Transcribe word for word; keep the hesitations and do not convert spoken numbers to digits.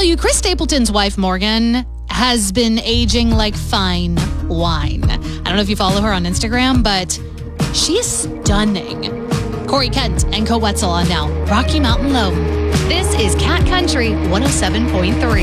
you, Chris Stapleton's wife, Morgan, has been aging like fine wine. I don't know if you follow her on Instagram, but she is stunning. Corey Kent and Co Wetzel on now. Rocky Mountain Low. This is Cat Country one oh seven point three.